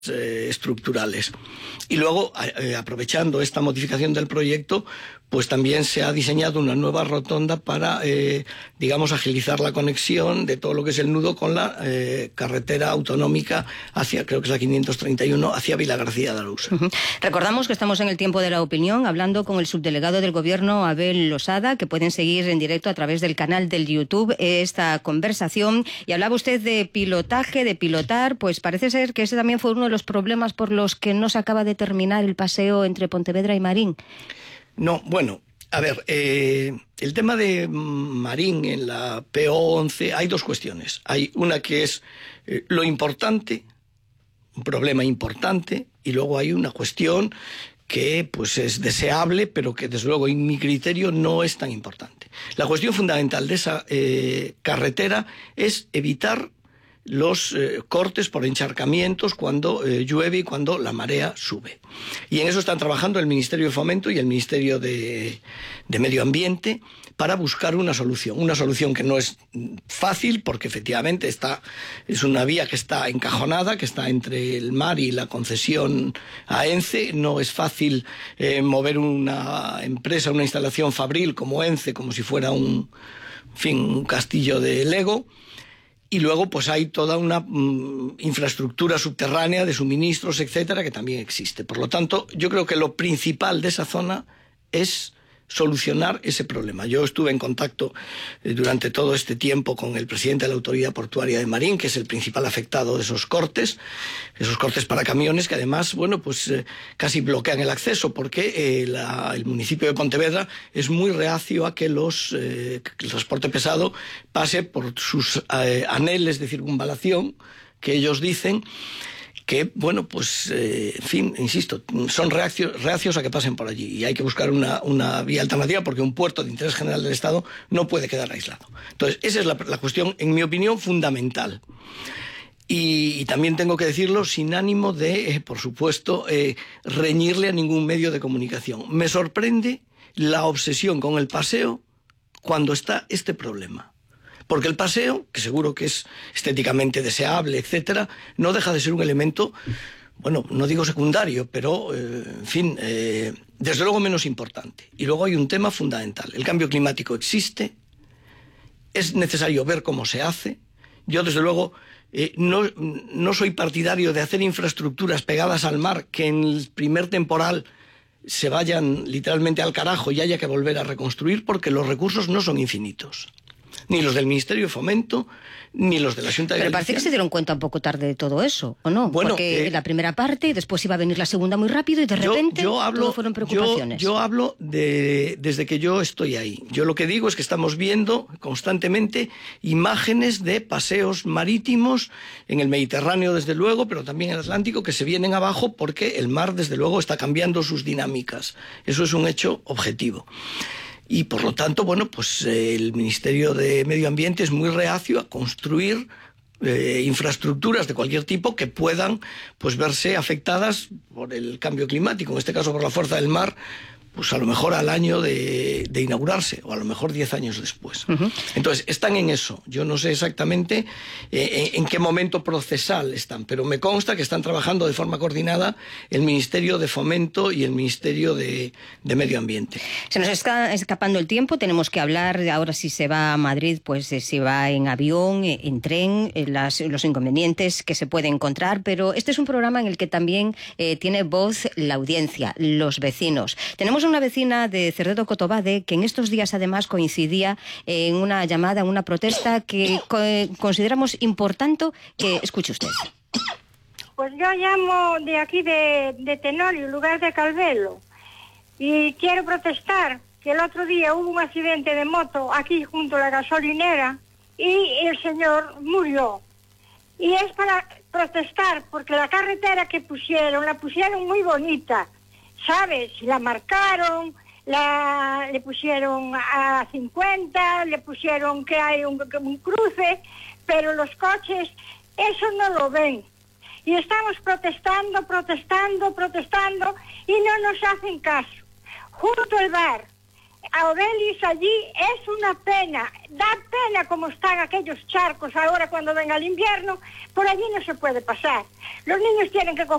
estructurales. Y luego, aprovechando esta modificación del proyecto, pues también se ha diseñado una nueva rotonda para, digamos, agilizar la conexión de todo lo que es el nudo con la carretera autonómica hacia, creo que es la 531, hacia Vilagarcía de Arousa. Recordamos que estamos en el tiempo de la opinión, hablando con el subdelegado del Gobierno, Abel Losada, que pueden seguir en directo a través del canal del YouTube esta conversación. Y hablaba usted de pilotaje, de pilotar, pues parece ser que ese también fue uno de los problemas por los que no se acaba de terminar el paseo entre Pontevedra y Marín. No, bueno, a ver, el tema de Marín en la PO11, hay dos cuestiones. Hay una que es lo importante, un problema importante, y luego hay una cuestión que pues es deseable, pero que desde luego en mi criterio no es tan importante. La cuestión fundamental de esa carretera es evitar los cortes por encharcamientos cuando llueve y cuando la marea sube. Y en eso están trabajando el Ministerio de Fomento y el Ministerio de Medio Ambiente para buscar una solución que no es fácil porque efectivamente es una vía que está encajonada, que está entre el mar y la concesión a ENCE. No es fácil mover una empresa, una instalación fabril como ENCE, como si fuera un castillo de Lego. Y luego pues hay toda una infraestructura subterránea de suministros, etcétera, que también existe. Por lo tanto, yo creo que lo principal de esa zona es solucionar ese problema. Yo estuve en contacto durante todo este tiempo con el presidente de la Autoridad Portuaria de Marín, que es el principal afectado de esos cortes para camiones, que además, bueno, pues casi bloquean el acceso, porque el municipio de Pontevedra es muy reacio a que el transporte pesado pase por sus aneles de circunvalación, que ellos dicen que, bueno, pues, en fin, insisto, son reacios a que pasen por allí y hay que buscar una vía alternativa porque un puerto de interés general del Estado no puede quedar aislado. Entonces, esa es la cuestión, en mi opinión, fundamental. Y también tengo que decirlo sin ánimo de, por supuesto, reñirle a ningún medio de comunicación. Me sorprende la obsesión con el paseo cuando está este problema. Porque el paseo, que seguro que es estéticamente deseable, etcétera, no deja de ser un elemento, bueno, no digo secundario, pero, en fin, desde luego menos importante. Y luego hay un tema fundamental. El cambio climático existe, es necesario ver cómo se hace. Yo, desde luego, no soy partidario de hacer infraestructuras pegadas al mar que en el primer temporal se vayan literalmente al carajo y haya que volver a reconstruir, porque los recursos no son infinitos. Ni los del Ministerio de Fomento, ni los de la Xunta de Galicia. Pero parece que se dieron cuenta un poco tarde de todo eso, ¿o no? Bueno, porque la primera parte, y después iba a venir la segunda muy rápido, y de repente todo fueron preocupaciones. Yo hablo desde que yo estoy ahí. Yo lo que digo es que estamos viendo constantemente imágenes de paseos marítimos en el Mediterráneo, desde luego, pero también en el Atlántico, que se vienen abajo porque el mar, desde luego, está cambiando sus dinámicas. Eso es un hecho objetivo. Y por lo tanto, bueno, pues el Ministerio de Medio Ambiente es muy reacio a construir infraestructuras de cualquier tipo que puedan pues verse afectadas por el cambio climático, en este caso por la fuerza del mar, pues a lo mejor al año de inaugurarse, o a lo mejor 10 años después. Entonces, están en eso. Yo no sé exactamente en qué momento procesal están, pero me consta que están trabajando de forma coordinada el Ministerio de Fomento y el Ministerio de Medio Ambiente. Se nos está escapando el tiempo, tenemos que hablar, ahora si se va a Madrid, pues si va en avión, en tren, los inconvenientes que se puede encontrar, pero este es un programa en el que también tiene voz la audiencia, los vecinos. Tenemos una vecina de Cerredo Cotobade que en estos días además coincidía en una llamada, en una protesta que consideramos importante que escuche usted. Pues yo llamo de aquí de Tenorio, lugar de Calvelo, y quiero protestar que el otro día hubo un accidente de moto aquí junto a la gasolinera y el señor murió. Y es para protestar porque la carretera que la pusieron muy bonita. ¿Sabes? La marcaron, le pusieron a 50, le pusieron que hay un cruce, pero los coches eso no lo ven. Y estamos protestando y no nos hacen caso. Junto al bar a Obelis allí es una pena. Da pena como están aquellos charcos ahora cuando venga el invierno. Por allí no se puede pasar. Los niños tienen que